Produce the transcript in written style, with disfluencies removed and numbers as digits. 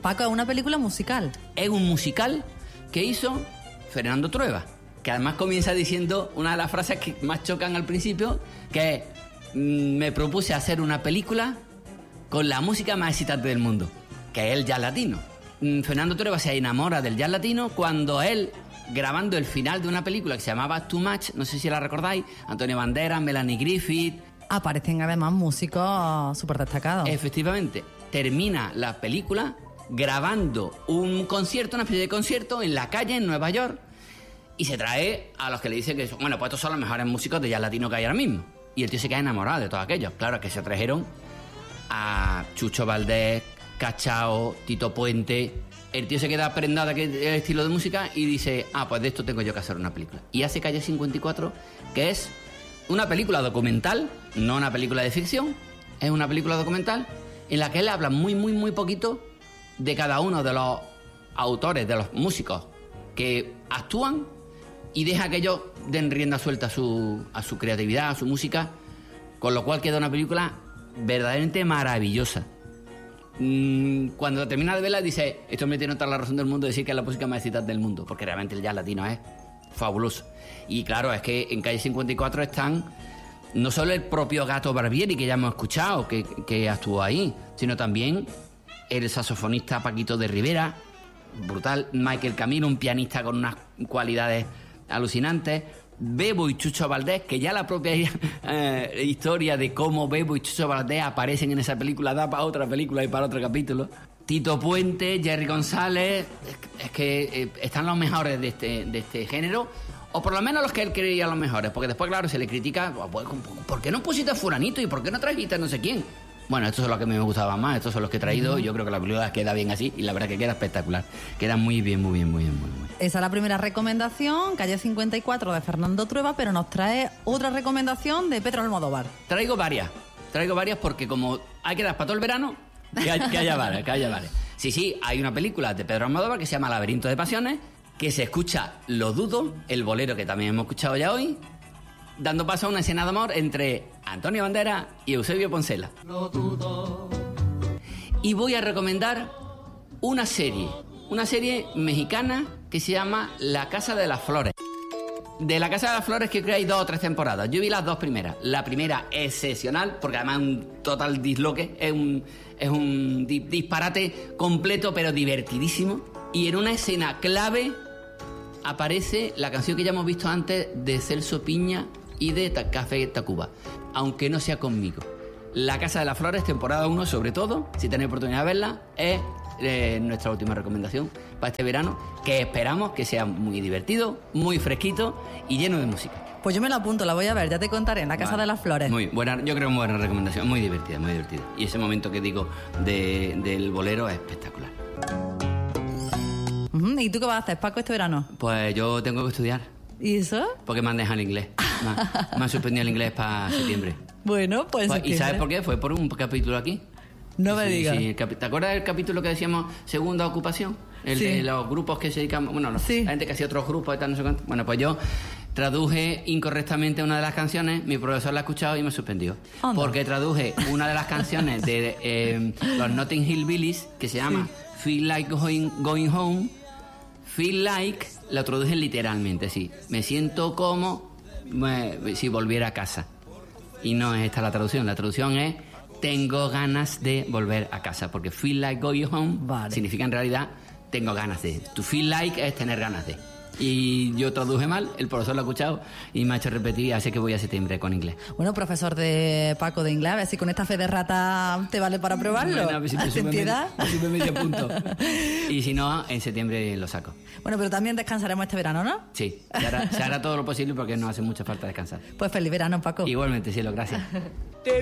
Paco, es una película musical. Es un musical que hizo Fernando Trueba, que además comienza diciendo una de las frases que más chocan al principio, que es: me propuse hacer una película con la música más excitante del mundo, que es el jazz latino. Fernando Trueba se enamora del jazz latino cuando él, grabando el final de una película que se llamaba Too Much, no sé si la recordáis, Antonio Banderas, Melanie Griffith... Aparecen además músicos súper destacados. Efectivamente, termina la película grabando un concierto, una especie de concierto en la calle en Nueva York, y se trae a los que le dicen que bueno, pues estos son los mejores músicos de jazz latino que hay ahora mismo. Y el tío se queda enamorado de todos aquellos. Claro, que se trajeron a Chucho Valdés, Cachao, Tito Puente. El tío se queda prendado de aquel estilo de música y dice: pues de esto tengo yo que hacer una película. Y hace Calle 54, que es una película documental, no una película de ficción, es una película documental en la que él habla muy, muy, muy poquito de cada uno de los autores, de los músicos que actúan, y deja que ellos den rienda suelta a su creatividad, a su música, con lo cual queda una película verdaderamente maravillosa. Cuando termina de verla dice: esto me tiene toda la razón del mundo de decir que es la música más excitante del mundo, porque realmente el jazz latino es fabuloso. Y claro, es que en Calle 54 están no solo el propio Gato Barbieri, que ya hemos escuchado, que actuó ahí, sino también el saxofonista Paquito de Rivera, brutal, Michael Camilo, un pianista con unas cualidades alucinantes, Bebo y Chucho Valdés, que ya la propia historia de cómo Bebo y Chucho Valdés aparecen en esa película da para otra película y para otro capítulo. Tito Puente, Jerry González, es que están los mejores de este género, o por lo menos los que él creía los mejores, porque después, claro, se le critica: ¿por qué no pusiste a fulanito y por qué no trajiste a no sé quién? Bueno, estos son los que me gustaban más, estos son los que he traído. Yo creo que la película queda bien así, y la verdad que queda espectacular. Queda muy bien, muy bien, muy bien, muy bien. Esa es la primera recomendación, Calle 54 de Fernando Trueba, pero nos trae otra recomendación de Pedro Almodóvar. Traigo varias porque como hay que dar para todo el verano, que haya varias. Sí, hay una película de Pedro Almodóvar que se llama Laberinto de Pasiones, que se escucha Lo Dudo, el bolero que también hemos escuchado ya hoy, dando paso a una escena de amor entre Antonio Banderas y Eusebio Poncela. Lo dudo. Y voy a recomendar una serie mexicana que se llama La Casa de las Flores. De La Casa de las Flores, que creo que hay 2 o 3 temporadas. Yo vi las 2 primeras. La primera excepcional, porque además es un total disloque, es un disparate completo, pero divertidísimo. Y en una escena clave aparece la canción que ya hemos visto antes de Celso Piña y de Café Tacuba, Aunque no sea conmigo. La Casa de las Flores, temporada 1, sobre todo, si tenéis oportunidad de verla, es nuestra última recomendación para este verano, que esperamos que sea muy divertido, muy fresquito y lleno de música. Pues yo me la apunto, la voy a ver, ya te contaré, en La Casa de las Flores. Muy buena, yo creo, muy buena recomendación, muy divertida, muy divertida. Y ese momento que digo del bolero es espectacular. ¿Y tú qué vas a hacer, Paco, este verano? Pues yo tengo que estudiar. ¿Y eso? Porque me han dejado el inglés. Me han suspendido el inglés para septiembre. Bueno, pues ¿Y sabes por qué? Fue por un capítulo aquí. No me digas. Sí, ¿te acuerdas del capítulo que decíamos segunda ocupación? El de los grupos que se dedican... Bueno, la gente que hacía otros grupos y tal, no sé cuánto. Bueno, pues yo traduje incorrectamente una de las canciones, mi profesor la ha escuchado y me suspendió. ¿Onda? Porque traduje una de las canciones de los Notting Hill Billies, que se llama Feel Like Going Home. Feel like, la traduje literalmente, sí. Me siento como si volviera a casa. Y no es esta la traducción es tengo ganas de volver a casa, porque feel like going home significa en realidad tengo ganas de. To feel like es tener ganas de. Y yo traduje mal, el profesor lo ha escuchado y me ha hecho repetir, así que voy a septiembre con inglés. Bueno, profesor de Paco de inglés, a ver si con esta fe de rata te vale para probarlo. Bueno, si me medio punto. Y si no, en septiembre lo saco. Bueno, pero también descansaremos este verano, ¿no? Sí, se hará todo lo posible porque nos hace mucha falta descansar. Pues feliz verano, Paco. Igualmente, cielo, gracias.